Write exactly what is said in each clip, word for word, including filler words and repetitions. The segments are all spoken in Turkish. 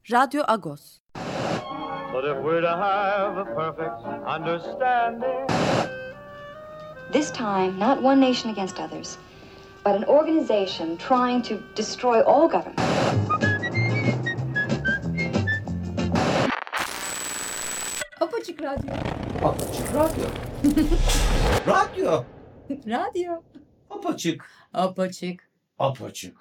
Radyo Agos. But if we're to have a perfect understanding. This time, not one nation against others, but an organization trying to destroy all government. Apaçık Radyo. Apaçık Radyo. Radyo. Radyo. Apaçık. Apaçık. Apaçık.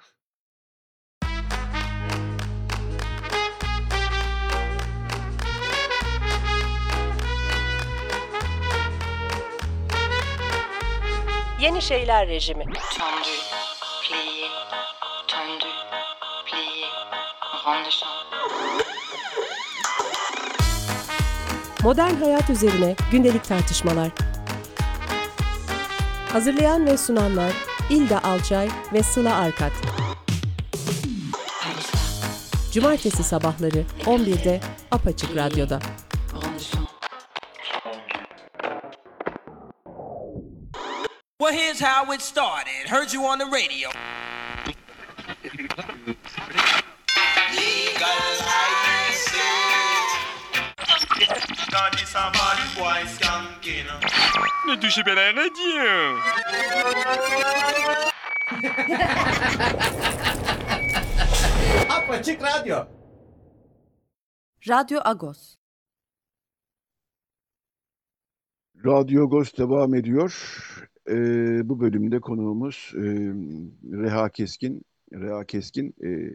Yeni Şeyler Rejimi. Tendu, plié, tendu, plié, rond de chambre. Modern hayat üzerine gündelik tartışmalar. Hazırlayan ve sunanlar İlda Alçay ve Sıla Arkat. Cumartesi sabahları on birde Apaçık Radyo'da. Well, here's how it started. Heard you on the radio. Ne touchez pas la radio. Apaçık Radyo. Radyo Agos. Radyo Agos devam ediyor. Ee, bu bölümde konuğumuz e, Reha Keskin. Reha Keskin, e,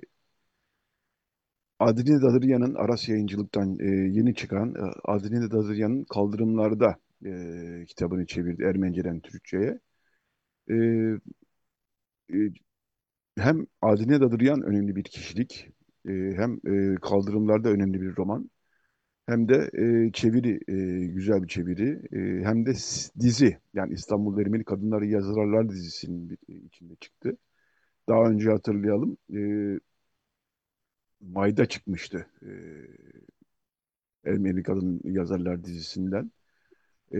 Adile Dadıryan'ın Aras Yayıncılık'tan e, yeni çıkan e, Adile Dadıryan'ın Kaldırımlarda e, kitabını çevirdi Ermenceden Türkçe'ye. E, e, hem Adile Dadıryan önemli bir kişilik, e, hem e, Kaldırımlarda önemli bir roman, hem de e, çeviri, e, güzel bir çeviri, e, hem de s- dizi, yani İstanbul Ermeni Kadınları Yazarlar dizisinin bir, e, içinde çıktı. Daha önce hatırlayalım, e, May'da çıkmıştı e, Ermeni Kadın Yazarlar dizisinden. E,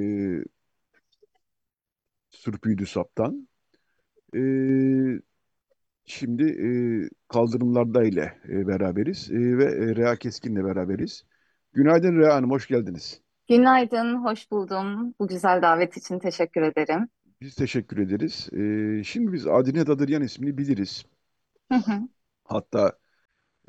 Sürpüydü Sap'tan. E, Şimdi e, Kaldırımlarda ile e, beraberiz e, ve e, Reha Keskin'le beraberiz. Günaydın Reha Hanım, hoş geldiniz. Günaydın, hoş buldum. Bu güzel davet için teşekkür ederim. Biz teşekkür ederiz. E, şimdi biz Adile Dadıryan ismini biliriz. Hı hı, Hatta e,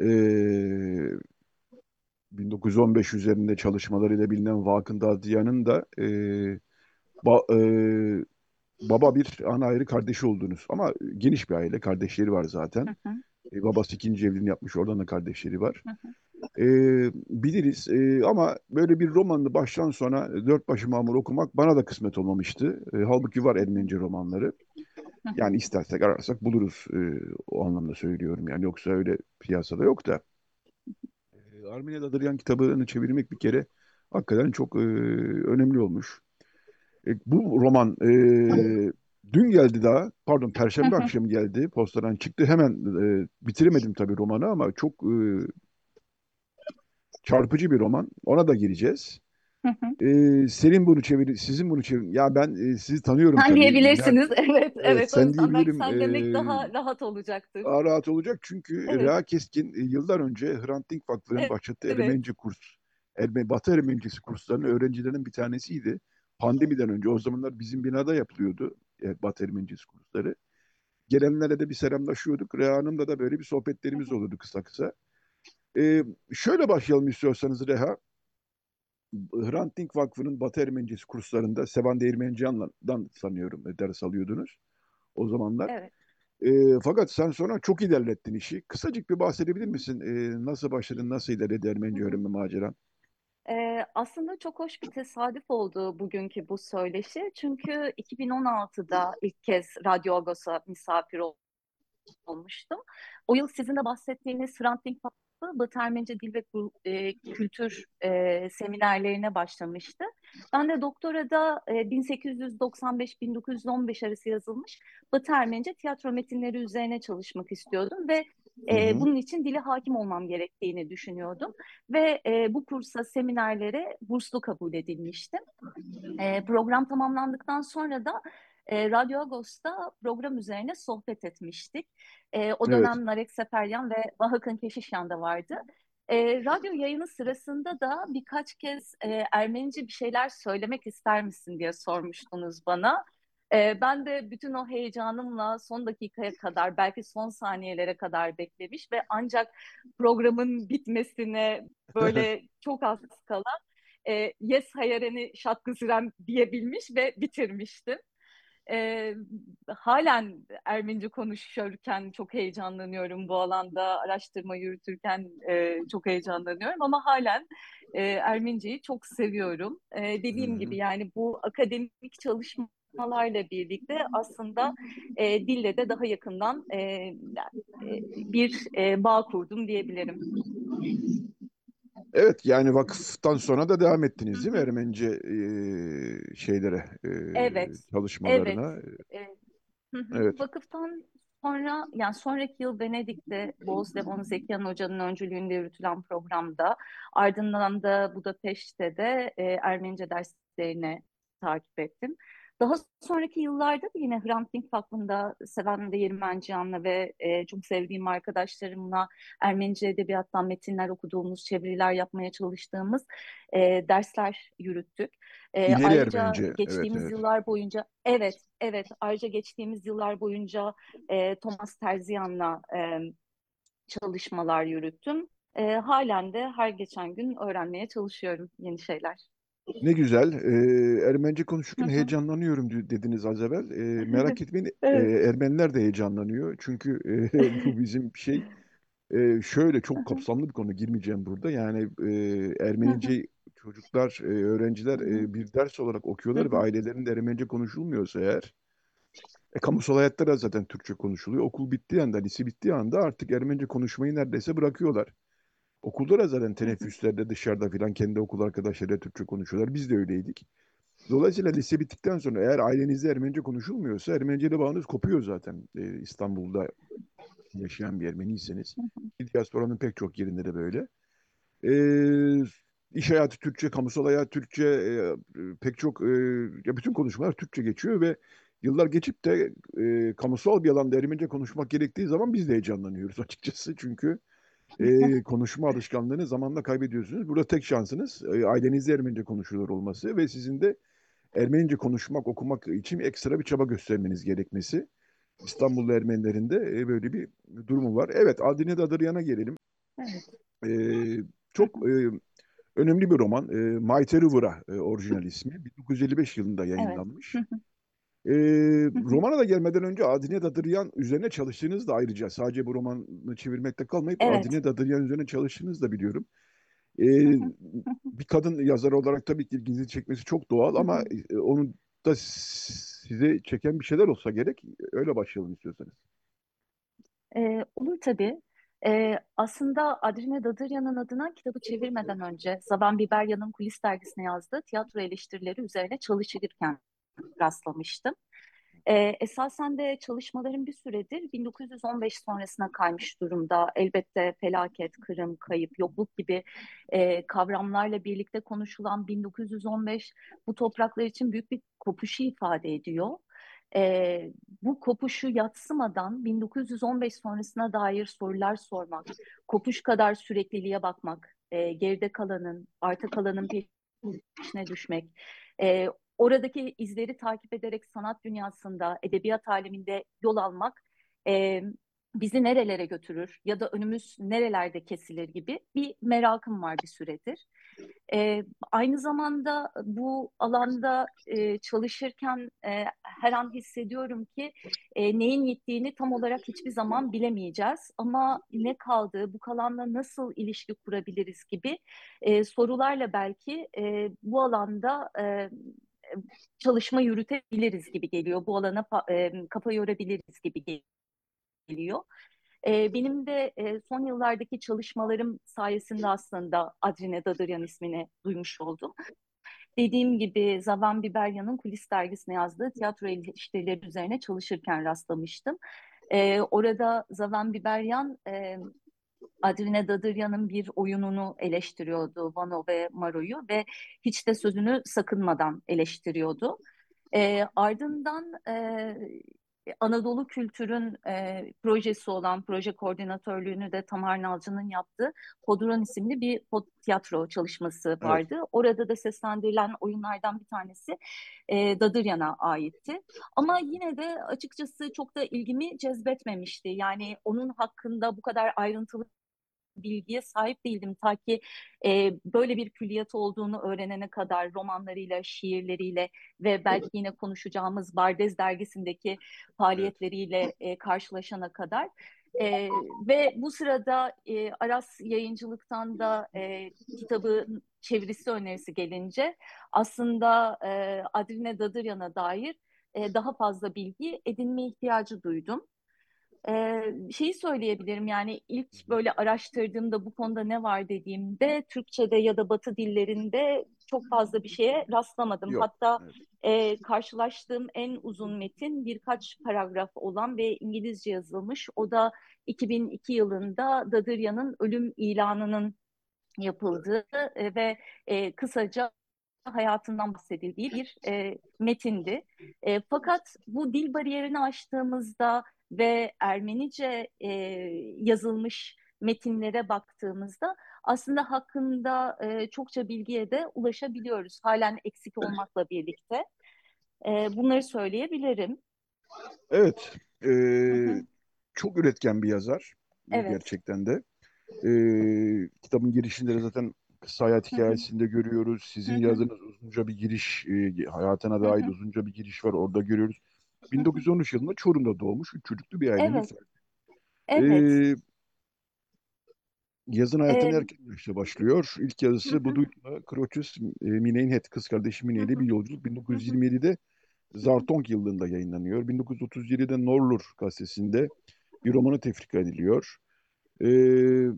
bin dokuz yüz on beş üzerinde çalışmalarıyla bilinen Vakıf Dadıryan'ın da e, ba- e, baba bir ana ayrı kardeşi olduğunuz, ama geniş bir aile, kardeşleri var zaten. hı hı, E, babası ikinci evliliğini yapmış, oradan da kardeşleri var. hı hı, E, Biliriz. E, ama böyle bir romanını baştan sona dört başı mamur okumak bana da kısmet olmamıştı. E, halbuki var Ermenice romanları. hı hı. Yani istersek ararsak buluruz, e, o anlamda söylüyorum. Yani yoksa öyle piyasada yok da. E, Armine Dadıryan kitabını çevirmek bir kere hakikaten çok e, önemli olmuş. E, bu roman e, dün geldi daha, pardon Hı Perşembe hı, akşamı geldi, postadan çıktı. Hemen e, bitiremedim tabii romanı, ama çok e, çarpıcı bir roman. Ona da gireceğiz. hı hı. E, senin bunu çevir, sizin bunu çevir. Ya ben e, sizi tanıyorum Sen tabii. Ner- diyebilirsiniz. Evet, evet, evet. O sen yüzden belki diyebilirim. sen demek daha E, rahat olacaktır. daha rahat olacak çünkü Evet, Reha Keskin e, yıllar önce Hrant Dink Vakfı'nın başlattığı evet. Ermenice kurs, Erme, Batı Ermenicesi kurslarının öğrencilerinin bir tanesiydi. Pandemiden önce, o zamanlar bizim binada yapılıyordu e, Batı Ermenicesi kursları. Gelenlere de bir selamlaşıyorduk. Reha Hanım'la da böyle bir Hı sohbetlerimiz hı. olurdu kısa kısa. Ee, şöyle başlayalım istiyorsanız Reha. Hrant Dink Vakfı'nın Batı Ermenicesi kurslarında Sevan Değirmencihan'dan sanıyorum e, ders alıyordunuz o zamanlar. Evet. Ee, fakat sen sonra çok ilerlettin işi. Kısacık bir bahsedebilir misin? Ee, nasıl başladın, nasıl ilerledi Hı Ermenice hı. öğrenme maceran? Ee, aslında çok hoş bir tesadüf oldu bugünkü bu söyleşi. Çünkü iki bin on altıda ilk kez Radyo Agos'a misafir olmuştum. O yıl sizin de bahsettiğiniz Hrant Dink Vakfı Batı Ermenice Dil ve Kul- e, Kültür e, seminerlerine başlamıştı. Ben de doktorada e, bin sekiz yüz doksan beş bin dokuz yüz on beş arası yazılmış Batı Ermenice tiyatro metinleri üzerine çalışmak istiyordum ve Hı e, hı. bunun için dile hakim olmam gerektiğini düşünüyordum. Ve e, bu kursa, seminerlere burslu kabul edilmiştim. E, program tamamlandıktan sonra da e, Radyo Agos'ta program üzerine sohbet etmiştik. E, o Evet. dönem Narek Seferyan ve Vahakın Keşişyan da vardı. E, radyo yayını sırasında da birkaç kez e, Ermenice bir şeyler söylemek ister misin diye sormuştunuz bana. E, ben de bütün o heyecanımla son dakikaya kadar, belki son saniyelere kadar beklemiş ve ancak programın bitmesine böyle çok az kala e, Yes Hayareni Şatkısırem diyebilmiş ve bitirmiştim. E, Halen Ermenice konuşurken çok heyecanlanıyorum bu alanda, araştırma yürütürken e, çok heyecanlanıyorum ama halen e, Ermeniceyi çok seviyorum. E, Hı dediğim gibi hı. yani bu akademik çalışmalarla birlikte aslında e, dille de daha yakından e, e, bir e, bağ kurdum diyebilirim. Evet, yani vakıftan sonra da devam Hı ettiniz değil mi hı. Ermenice e, şeylere, e, Evet, evet. çalışmalarına? E, Hı hı. Evet. Vakıftan sonra yani sonraki yıl Venedik'te Boğaz Devon Zekiyan Hoca'nın öncülüğünde yürütülen programda, ardından da Budapeşte de e, Ermenice derslerini takip ettim. Daha sonraki yıllarda da yine Hrant Dink Vakfı'nda Seven de Yermenciyan'la ve e, çok sevdiğim arkadaşlarımla Ermenice edebiyattan metinler okuduğumuz, çeviriler yapmaya çalıştığımız e, dersler yürüttük. E, İleri ayrıca Ermenice. Evet, geçtiğimiz evet. yıllar boyunca evet, evet. Ayrıca geçtiğimiz yıllar boyunca e, Thomas Terzian'la e, çalışmalar yürüttüm. E, halen de her geçen gün öğrenmeye çalışıyorum yeni şeyler. Ne güzel. Ee, Ermenice Hı konuşurken hı. heyecanlanıyorum di- dediniz az evvel. Ee, merak etmeyin, e, Evet. Ermeniler de heyecanlanıyor. Çünkü e, bu bizim şey. E, şöyle Hı çok hı. kapsamlı bir konu, girmeyeceğim burada. Yani e, Hı hı. Ermenice çocuklar, e, öğrenciler Hı hı. e, bir ders olarak Hı okuyorlar ve hı. ailelerinde Ermenice konuşulmuyorsa eğer, e, kamusal hayatta da zaten Türkçe konuşuluyor. Okul bittiği anda, lise bittiği anda artık Ermenice konuşmayı neredeyse bırakıyorlar. Okulda da zaten Hı hı. teneffüslerde dışarıda filan kendi okul arkadaşlarıyla Türkçe konuşuyorlar. Biz de öyleydik. Dolayısıyla lise bittikten sonra eğer ailenizde Ermenice konuşulmuyorsa Ermeniceyle bağınız kopuyor zaten. Ee, İstanbul'da yaşayan bir Ermeniyseniz. Ki diasporanın pek çok yerinde de böyle. Ee, iş hayatı Türkçe, kamusal hayat Türkçe, e, pek çok, e, ya bütün konuşmalar Türkçe geçiyor ve yıllar geçip de e, kamusal bir alanda Ermenice konuşmak gerektiği zaman biz de heyecanlanıyoruz açıkçası. Çünkü e, konuşma alışkanlığını zamanla kaybediyorsunuz. Burada tek şansınız e, ailenizde Ermenice konuşulur olması ve sizin de Ermenice konuşmak, okumak için ekstra bir çaba göstermeniz gerekmesi. İstanbullu Ermenilerin de e, böyle bir durumu var. Evet, Adine Dadıryan'a gelelim. Evet. E, Hı çok e, önemli bir roman. E, Maite Rıvıra e, orijinal ismi. bin dokuz yüz elli beş yılında Evet. Hı yayınlanmış. hı. E, Hı hı. romana da gelmeden önce Adine Dadıryan üzerine çalıştığınız da ayrıca sadece bu romanı çevirmekte kalmayıp Evet. Adine Dadıryan üzerine çalıştığınızı da biliyorum. E, Hı hı. Hı hı. bir kadın yazar olarak tabii ki ilginizi çekmesi çok doğal Hı ama hı. e, onun da size çeken bir şeyler olsa gerek. Öyle başlayalım istiyorsanız. Ee, olur tabii. Ee, aslında Adrine Dadıryan'ın adına kitabı çevirmeden önce Zaban Biberyan'ın Kulis dergisine yazdığı tiyatro eleştirileri üzerine çalışırken rastlamıştım. Ee, esasen de çalışmaların bir süredir bin dokuz yüz on beş sonrasına kaymış durumda. Elbette felaket, kırım, kayıp, yokluk gibi e, kavramlarla birlikte konuşulan bin dokuz yüz on beş bu topraklar için büyük bir kopuşu ifade ediyor. Ee, Bu kopuşu yadsımadan bin dokuz yüz on beş sonrasına dair sorular sormak, kopuş kadar sürekliliğe bakmak, e, geride kalanın, arta kalanın peşine düşmek, e, oradaki izleri takip ederek sanat dünyasında, edebiyat aleminde yol almak e, bizi nerelere götürür ya da önümüz nerelerde kesilir gibi bir merakım var bir süredir. E, Aynı zamanda bu alanda e, çalışırken e, her an hissediyorum ki e, neyin yittiğini tam olarak hiçbir zaman bilemeyeceğiz. Ama ne kaldı, bu kalanla nasıl ilişki kurabiliriz gibi e, sorularla belki e, bu alanda e, çalışma yürütebiliriz gibi geliyor. Bu alana pa- e, kafa yorabiliriz gibi geliyor. E, benim de e, son yıllardaki çalışmalarım sayesinde aslında Adrine Dadıryan ismini duymuş oldum. Dediğim gibi Zaban Biberyan'ın Kulis dergisine yazdığı tiyatro eleştirileri üzerine çalışırken rastlamıştım. E, orada Zavan Biberyan e, Adrine Dadıryan'ın bir oyununu eleştiriyordu, Vano ve Maro'yu ve hiç de sözünü sakınmadan eleştiriyordu. E, ardından e, Anadolu Kültür'ün e, projesi olan proje koordinatörlüğünü de Tamar Nalcı'nın yaptığı Podron isimli bir pod tiyatro çalışması Evet. vardı. Orada da seslendirilen oyunlardan bir tanesi e, Dadıryan'a aitti. Ama yine de açıkçası çok da ilgimi cezbetmemişti. Yani onun hakkında bu kadar ayrıntılı bilgiye sahip değildim ta ki e, böyle bir külliyatı olduğunu öğrenene kadar, romanlarıyla, şiirleriyle ve belki yine konuşacağımız Bardez dergisindeki Evet. faaliyetleriyle e, karşılaşana kadar. E, ve bu sırada e, Aras Yayıncılık'tan da e, kitabın çevirisi önerisi gelince aslında e, Adrine Dadıryan'a dair e, daha fazla bilgi edinme ihtiyacı duydum. Ee, şeyi söyleyebilirim, yani ilk böyle araştırdığımda bu konuda ne var dediğimde Türkçe'de ya da Batı dillerinde çok fazla bir şeye rastlamadım. Yok. Hatta Evet. e, karşılaştığım en uzun metin birkaç paragraf olan ve İngilizce yazılmış. O da iki bin iki yılında Dadıryan'ın ölüm ilanının yapıldığı e, ve e, kısaca hayatından bahsedildiği bir e, metindi. E, fakat bu dil bariyerini aştığımızda ve Ermenice e, yazılmış metinlere baktığımızda aslında hakkında e, çokça bilgiye de ulaşabiliyoruz. Halen eksik olmakla birlikte. E, bunları söyleyebilirim. Evet. Hı Ee, hı. çok üretken bir yazar. e, Evet. Gerçekten de. Ee, kitabın girişinde de zaten kısa hayat Hı hı. hikayesinde görüyoruz. Hı Sizin hı. yazdığınız uzunca bir giriş, e, hayatına Hı dair hı. uzunca bir giriş var. Orada görüyoruz. Hı hı. bin dokuz yüz on üç yılında Çorum'da doğmuş. Üç çocuklu bir ailenin Evet. ferdi. Evet. Ee, yazın hayatına E, erken yaşta başlıyor. İlk hı yazısı hı. Buduyla Kroçus e, Mineynhet, kız kardeşi Mine Hı ile bir hı. yolculuk. Hı hı. bin dokuz yüz yirmi yedide Hı hı. Zartonk yılında yayınlanıyor. bin dokuz yüz otuz yedide Norlur gazetesinde bir romanı tefrika ediliyor. Ee,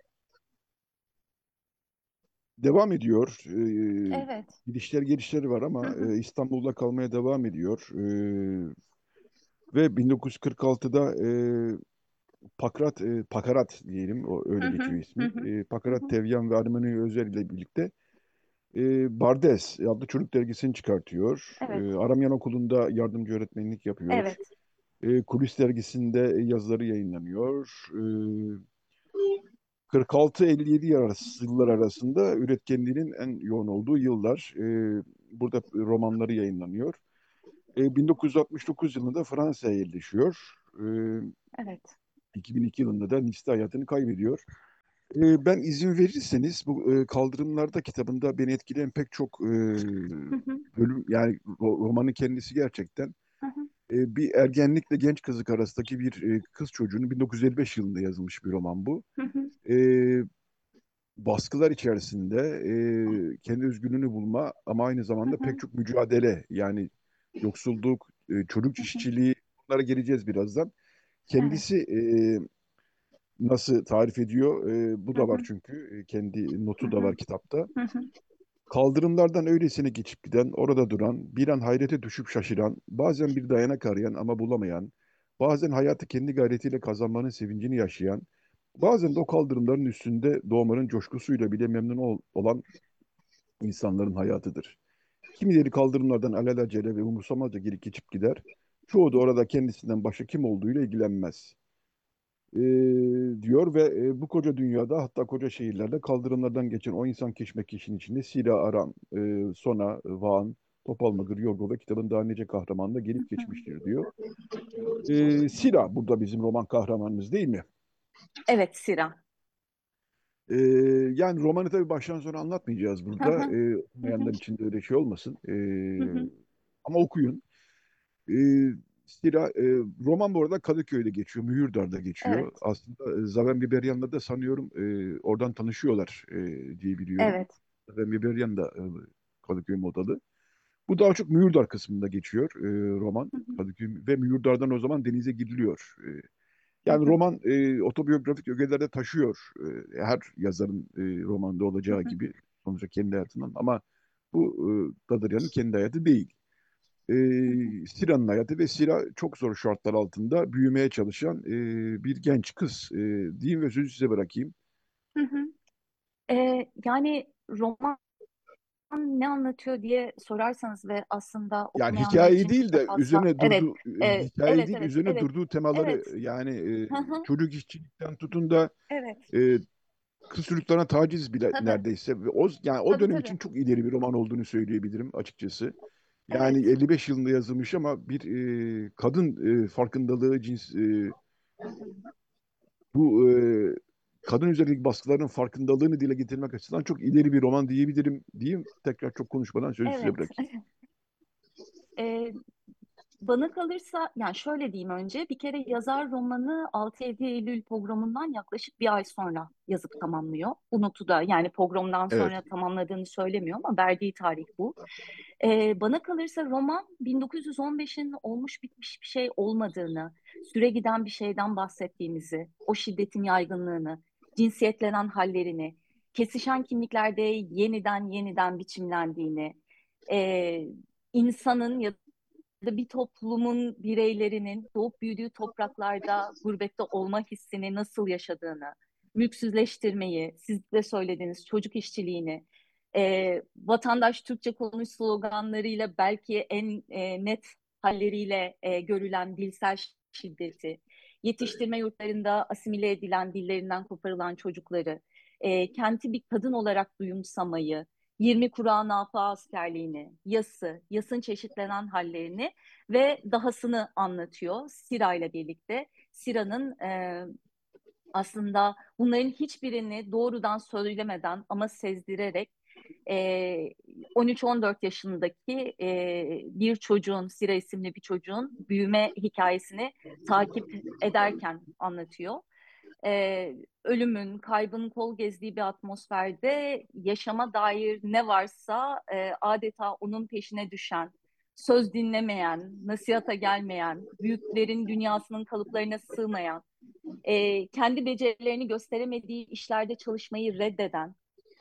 devam ediyor. Ee, Evet. gidişler gelişleri var Hı ama hı. e, İstanbul'da kalmaya devam ediyor. Ee, ve bin dokuz yüz kırk altıda e, Pakrat, e, Pakarat diyelim, o Hı öyle hı. geçiyor Hı ismi. hı. E, Hı Pakarat hı. Tevyan ve Armeni Özer ile birlikte e, Bardes adlı çocuk dergisini çıkartıyor. Evet. E, Aramyan Okulu'nda yardımcı öğretmenlik yapıyor. Evet. E, Kulis dergisinde yazıları yayınlanıyor. E, kırk altı elli yedi arası, yıllar arasında üretkenliğinin en yoğun olduğu yıllar. E, burada romanları yayınlanıyor. E, bin dokuz yüz altmış dokuz yılında Fransa'ya yerleşiyor. E, Evet. iki bin iki yılında da Nice'de hayatını kaybediyor. E, ben izin verirseniz bu e, Kaldırımlarda kitabında beni etkileyen pek çok e, Hı hı. bölüm, yani ro- romanın kendisi gerçekten Hı hı. e, bir ergenlikle genç kızlık arasındaki bir e, kız çocuğunun bin dokuz yüz elli beş yılında yazılmış bir roman bu. Hı hı. E, baskılar içerisinde e, kendi özgürlüğünü bulma ama aynı Hı zamanda pek hı. çok mücadele, yani yoksulluk, e, çocuk Hı hı. işçiliği, bunlara geleceğiz birazdan. Evet. Kendisi e, nasıl tarif ediyor? E, bu Hı da var hı. çünkü. E, kendi Hı notu da hı. var kitapta. Hı hı. Kaldırımlardan öylesine geçip giden, orada duran, bir an hayrete düşüp şaşıran, bazen bir dayanak arayan ama bulamayan, bazen hayatı kendi gayretiyle kazanmanın sevincini yaşayan, bazen de o kaldırımların üstünde doğmanın coşkusuyla bile memnun ol- olan insanların hayatıdır. Kimileri kaldırımlardan alelacele ve umursamazca gelip geçip gider. Çoğu da orada kendisinden başka kim olduğuyla ilgilenmez. Ee, diyor ve e, bu koca dünyada, hatta koca şehirlerde kaldırımlardan geçen o insan keşmekeşin içinde Sila Aran, e, Sona, Van, Topal Mıgır, Yorgo ve kitabın daha nice kahramanı da gelip geçmiştir diyor. Ee, Sila burada bizim roman kahramanımız değil mi? Evet, Sira. Ee, yani romanı tabii baştan sona anlatmayacağız Hı burada. hı. Ee, Hı hı. okumayanlar için de öyle şey olmasın. Hı Ee, hı. ama okuyun. Ee, Sila, e, roman bu arada Kadıköy'de geçiyor, Mühürdar'da geçiyor. Evet. Aslında e, Zaven Biberyan'la da sanıyorum e, oradan tanışıyorlar e, diye biliyorum. Evet. Zaven Biberyan da e, Kadıköy modalı. Bu daha çok Mühürdar kısmında geçiyor e, roman. Hı hı. Kadıköy ve Mühürdar'dan o zaman denize giriliyor. E, Hı yani hı. roman e, otobiyografik ögeleri de taşıyor. E, her yazarın e, romanda Hı olacağı hı. gibi, sonuçta kendi hayatından, ama bu e, Dadıryan'ın kendi hayatı değil. E, Hı hı. Sira'nın hayatı ve Sira çok zor şartlar altında büyümeye çalışan e, bir genç kız. E, diyeyim ve sözü size bırakayım. Hı hı. Ee, yani roman ne anlatıyor diye sorarsanız ve aslında Yani okumayanlar hikayeyi için değil çok da de fazla üzerine evet durduğu e, hikaye evet değil evet üzerine evet durduğu temaları evet yani e, hı hı, çocuk işçilikten tutun da evet e, kız çocuklarına taciz bile tabii neredeyse ve o yani o tabii dönem tabii için çok ileri bir roman olduğunu söyleyebilirim açıkçası. Yani evet elli beş yılında yazılmış ama bir e, kadın e, farkındalığı cins e, hı hı, bu e, kadın üzerindeki baskıların farkındalığını dile getirmek açısından çok ileri bir roman diyebilirim diyeyim. Tekrar çok konuşmadan sözü size evet. bırakayım. E, Bana kalırsa yani şöyle diyeyim önce bir kere yazar romanı altı yedi Eylül pogromundan yaklaşık bir ay sonra yazıp tamamlıyor. Bu notu da yani pogromdan Evet. sonra tamamladığını söylemiyor ama verdiği tarih bu. Ee, bana kalırsa roman bin dokuz yüz on beşin olmuş bitmiş bir şey olmadığını, süre giden bir şeyden bahsettiğimizi, o şiddetin yaygınlığını, cinsiyetlenen hallerini, kesişen kimliklerde yeniden yeniden biçimlendiğini, e, insanın ya da bir toplumun bireylerinin doğup büyüdüğü topraklarda gurbette olma hissini nasıl yaşadığını, mülksüzleştirmeyi, siz de söylediğiniz çocuk işçiliğini, e, vatandaş Türkçe konuş sloganlarıyla belki en e, net halleriyle e, görülen dilsel şiddeti, yetiştirme yurtlarında asimile edilen dillerinden koparılan çocukları, e, kenti bir kadın olarak duyumsamayı, yirmi Kurağı Nafıa askerliğini, yası, yasın çeşitlenen hallerini ve dahasını anlatıyor Sira ile birlikte. Sira'nın e, aslında bunların hiçbirini doğrudan söylemeden ama sezdirerek e, on üç on dört yaşındaki e, bir çocuğun, Sira isimli bir çocuğun büyüme hikayesini takip ederken anlatıyor. E, ölümün, kaybın kol gezdiği bir atmosferde yaşama dair ne varsa e, adeta onun peşine düşen, söz dinlemeyen, nasihata gelmeyen, büyüklerin dünyasının kalıplarına sığmayan, e, kendi becerilerini gösteremediği işlerde çalışmayı reddeden,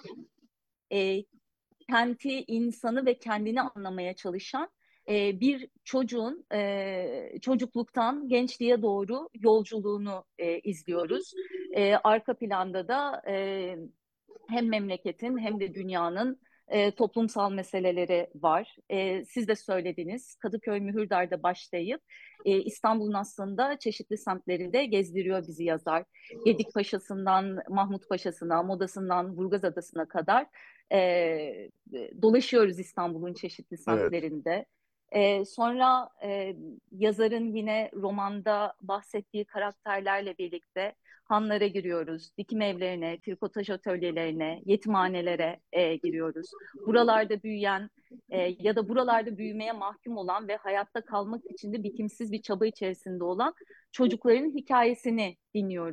e, kenti, insanı ve kendini anlamaya çalışan e, bir çocuğun e, çocukluktan gençliğe doğru yolculuğunu e, izliyoruz. E, arka planda da e, hem memleketin hem de dünyanın e, toplumsal meseleleri var. E, siz de söylediniz, Kadıköy Mühürdar'da başlayıp e, İstanbul'un aslında çeşitli semtlerinde gezdiriyor bizi yazar. Gedikpaşa'sından Mahmutpaşa'sına, Moda'sından Burgaz Adası'na kadar e, dolaşıyoruz İstanbul'un çeşitli Evet. semtlerinde. E, sonra e, yazarın yine romanda bahsettiği karakterlerle birlikte hanlara giriyoruz, dikim evlerine, trikotaj atölyelerine, yetimhanelere e, giriyoruz. Buralarda büyüyen e, ya da buralarda büyümeye mahkum olan ve hayatta kalmak için de bitimsiz bir çaba içerisinde olan çocukların hikayesini dinliyoruz.